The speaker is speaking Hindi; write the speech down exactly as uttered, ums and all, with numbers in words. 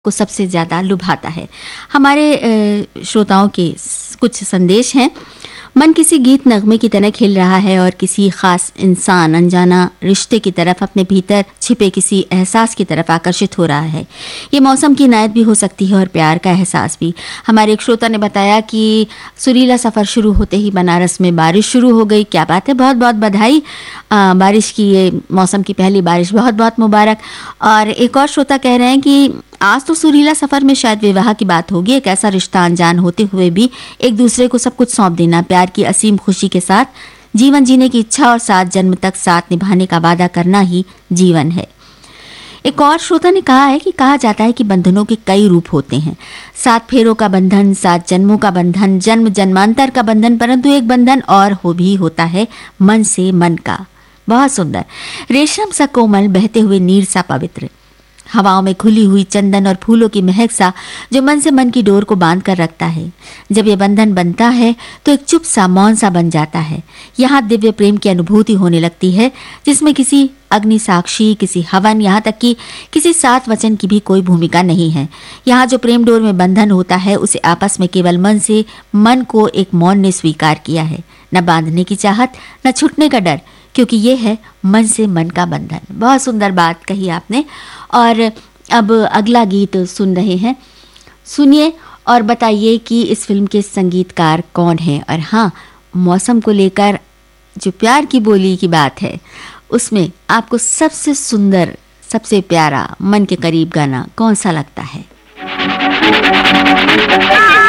को सबसे ज़्यादा लुभाता है। हमारे अ, श्रोताओं के स- कुछ संदेश हैं। मन किसी गीत नगमे की तरह खिल रहा है और किसी खास इंसान, अनजाना रिश्ते की तरफ, अपने भीतर छिपे किसी एहसास की तरफ आकर्षित हो रहा है। ये मौसम की इनायत भी हो सकती है और प्यार का एहसास भी। हमारे एक श्रोता ने बताया कि सुरीला सफ़र शुरू होते ही बनारस में बारिश शुरू हो गई। क्या बात है, बहुत बहुत बधाई। आ, बारिश की, ये मौसम की पहली बारिश, बहुत बहुत मुबारक। और एक और श्रोता कह रहे हैं कि आज तो सुरीला सफर में शायद विवाह की बात होगी। एक ऐसा रिश्ता अनजान होते हुए भी एक दूसरे को सब कुछ सौंप देना, प्यार की असीम खुशी के साथ जीवन जीने की इच्छा और सात जन्म तक साथ निभाने का वादा करना ही जीवन है। एक और श्रोता ने कहा है कि कहा जाता है कि बंधनों के कई रूप होते हैं। सात फेरों का बंधन, सात जन्मों का बंधन, जन्म जन्मांतर का बंधन, परंतु एक बंधन और हो भी होता है, मन से मन का। बहुत सुंदर, रेशम सा कोमल, बहते हुए नीर सा पवित्र, हवाओं में खुली हुई चंदन और फूलों की महक सा, जो मन से मन की डोर को बांध कर रखता है। जब ये बंधन बनता है तो एक चुप सा, मौन सा बन जाता है। यहाँ दिव्य प्रेम की अनुभूति होने लगती है, जिसमें किसी अग्नि साक्षी, किसी हवन, यहाँ तक कि किसी सात वचन की भी कोई भूमिका नहीं है। यहाँ जो प्रेम डोर में बंधन होता है, उसे आपस में केवल मन से मन को एक मौन ने स्वीकार किया है। न बांधने की चाहत, न छूटने का डर, क्योंकि ये है मन से मन का बंधन। बहुत सुंदर बात कही आपने। और अब अगला गीत सुन रहे हैं, सुनिए और बताइए कि इस फिल्म के संगीतकार कौन हैं। और हाँ, मौसम को लेकर जो प्यार की बोली की बात है, उसमें आपको सबसे सुंदर, सबसे प्यारा, मन के करीब गाना कौन सा लगता है?